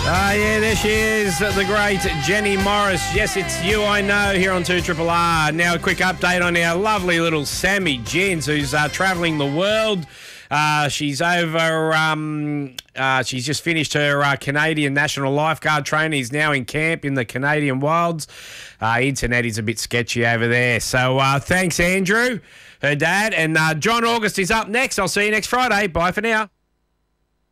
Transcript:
Yeah, there she is, the great Jenny Morris. Yes, it's you, I know, here on 2RRR. Now a quick update on our lovely little Sammy Jins, who's travelling the world. She's over, she's just finished her Canadian National Lifeguard training. He's now in camp in the Canadian wilds. Internet is a bit sketchy over there. So thanks, Andrew, her dad. And John August is up next. I'll see you next Friday. Bye for now.